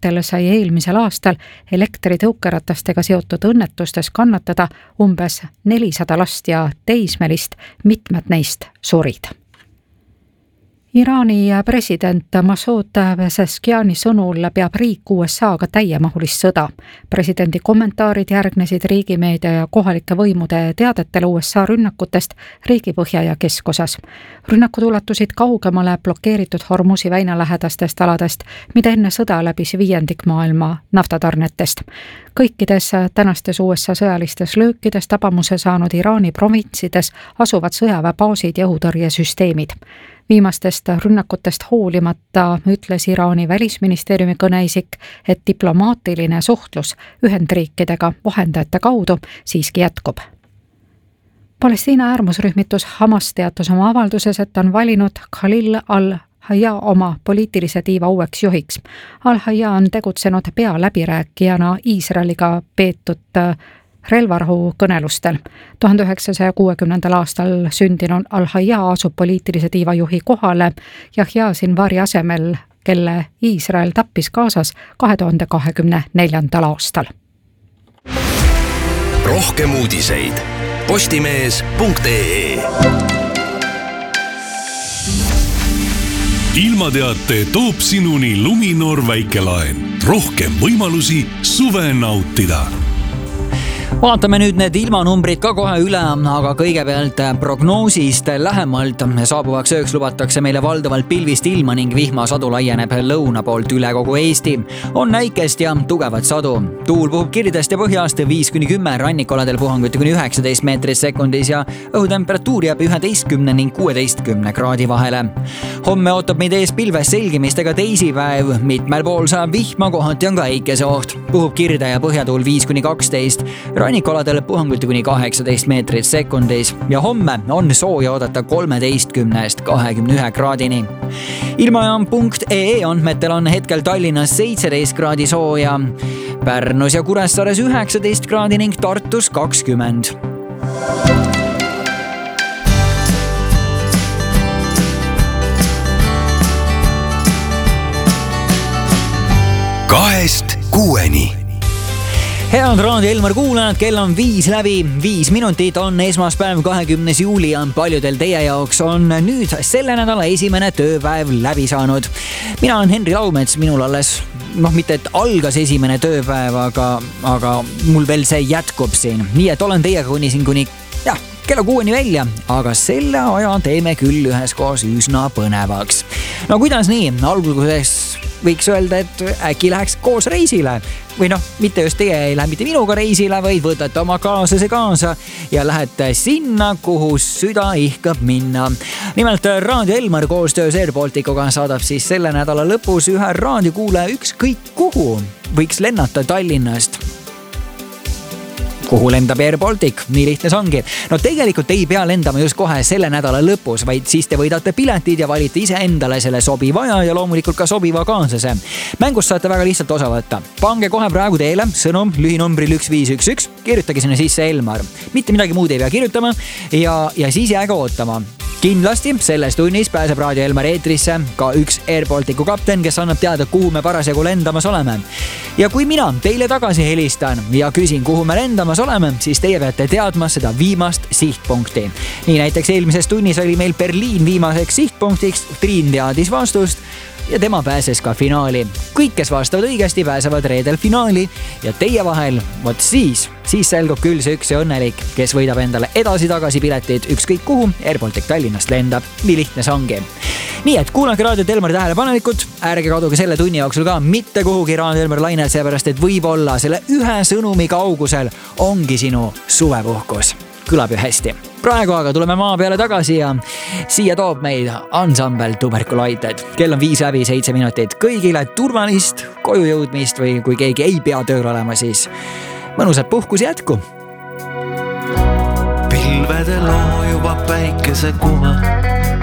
andmetel sai eelmisel aastal elektritõukeratastega seotud õnnetustes kannatada umbes 400 last ja teismelist, mitmed neist surid. Iraani president Masoud Pezeshkiani sõnul peab riik USA-ga täiemahulist sõda. Presidendi kommentaarid järgnesid riigimeedia ja kohalike võimude teadetele USA rünnakutest riigipõhja ja keskosas. Rünnakud ulatusid kaugemale blokeeritud Hormuzi väina lähedastest aladest, mida enne sõda läbis 5% maailma naftatarnetest. Kõikides tänastes USA sõjalistes löökides tabamuse saanud Iraani provintsides asuvad sõjaväebaasid ja õhutõrjesüsteemid. Viimastest rünnakutest hoolimata ütles Iraani välisministeeriumi kõneisik, et diplomaatiline suhtlus Ühendriikidega vahendajate kaudu siiski jätkub. Palestiina äärmusrühmitus Hamas teatas oma avalduses, et on valinud Khalil al-Hayya oma poliitilise tiiva uueks juhiks. Al-Hayya on tegutsenud pealäbirääkijana Iisraeliga peetud relvarahu kõnelustel. 1960. aastal sündinud Al-Hayya asub poliitilise tiiva juhi kohale Yahya Sinvari asemel, kelle Iisrael tappis Gazas 2024. aastal. Rohkem uudiseid postimees.ee. Ilmateate toob sinuni Luminor väikelaen. Rohkem võimalusi suve nautida. Vaatame nüüd need ilmanumbrid ka kohe üle, aga kõigepealt prognoosist lähemalt. Saabuvaks ööks lubatakse meile valdavalt pilvist ilma ning vihmasadu laieneb lõuna poolt üle kogu Eesti. On näikest ja tugevat sadu. Tuul puhub kirdest ja põhjast 5-10, rannikoladel puhanguti kuni 19 meetrit sekundis ja õhutemperatuur jääb 11 ning 16 kraadi vahele. Homme ootab meid ees pilves selgimistega teisipäev. Mitmel pool saab vihma, kohati on ka äikeseoht. Puhub kirde ja põhjatuul 5-12. Rannikoladel puhanguti kuni 18 meetrit sekundis ja homme on sooja oodata 13-21 kraadini. Ilmajaam.ee andmetel on hetkel Tallinnas 17 kraadi sooja, Pärnus ja Kuressaares 19 kraadi ning Tartus 20. Kahest kuueni. Head Raadio Elmar kuulajad, kell on 5 läbi, 5 minutit on esmaspäev 20. juuli ja paljudel teie jaoks on nüüd selle nädala esimene tööpäev läbi saanud. Mina olen Henri Laumets, minul alles, mitte et algas esimene tööpäev, aga mul veel see jätkub siin. Nii et olen teiega kuni kella 6 välja, aga selle aja teeme küll üheskoos üsna põnevaks. No kuidas nii? Alguses võiks öelda, et äkki läheks koos reisile. Või mitte just teie ei lähe mitte minuga reisile, vaid võtate oma kaaslase kaasa ja lähete sinna, kuhu süda ihkab minna. Nimelt Raadio Elmar koostöös Air Balticuga saadab siis selle nädala lõpus ühe raadiokuulaja ükskõik kuhu võiks lennata Tallinnast. Kuhu lendab Air Baltic? Nii lihtne see ongi. No tegelikult ei pea lendama just kohe selle nädala lõpus, vaid siis te võidate piletid ja valite ise endale selle sobiva ja loomulikult ka sobiva kaaslase. Mängust saate väga lihtsalt osa võtta. Pange kohe praegu teele sõnum lühinumbril 1511, kirjutage sinna sisse Elmar. Mitte midagi muud ei pea kirjutama ja siis jääge ootama. Kindlasti selles tunnis pääseb Raadio Elmar eetrisse ka üks Air Balticu kapten, kes annab teada, kuhu me parasjagu lendamas oleme. Ja kui mina teile tagasi helistan ja küsin, kuhu me lendamas oleme, siis teie peate teadma seda viimast sihtpunkti. Nii näiteks eelmises tunnis oli meil Berliin viimaseks sihtpunktiks, Triin teadis vastust ja tema pääses ka finaali. Kõik, kes vastavad õigesti, pääsevad reedel finaali ja teie vahel, siis selgub küll see üks ja õnnelik, kes võidab endale edasi-tagasi piletid ükskõik kuhu Air Baltic Tallinnast lendab. Nii lihtne see ongi. Nii et kuulake Raadio Elmar tähelepanelikult, ärge kaduge selle tunni jooksul ka mitte kuhugi Raadio Elmar lainel, seepärast et võib-olla selle ühe sõnumi kaugusel ongi sinu suvepuhkus. Kõlab ju hästi. Praegu aga tuleme maa peale tagasi ja siia toob meid ansambel Tuberculoited. Kell on 5 läbi 7 minutit. Kõigile turvalist koju jõudmist või kui keegi ei pea tööl olema, siis mõnusat puhkus jätku. Pilvedel loojuva päikese kuva,